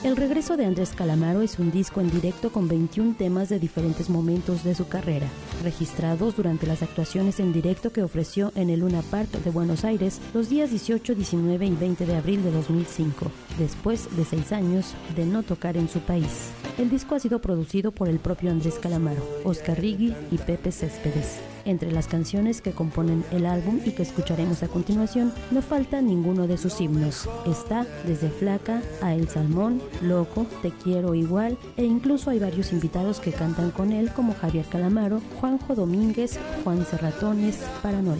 El regreso de Andrés Calamaro es un disco en directo con 21 temas de diferentes momentos de su carrera, registrados durante las actuaciones en directo que ofreció en el Luna Park de Buenos Aires los días 18, 19 y 20 de abril de 2005, después de 6 años de no tocar en su país. El disco ha sido producido por el propio Andrés Calamaro, Oscar Rigui y Pepe Céspedes. Entre las canciones que componen el álbum y que escucharemos a continuación, no falta ninguno de sus himnos. Está desde Flaca a El Salmón, Loco, Te Quiero Igual, e incluso hay varios invitados que cantan con él como Javier Calamaro, Juanjo Domínguez, Juan Serratones, Paranoia.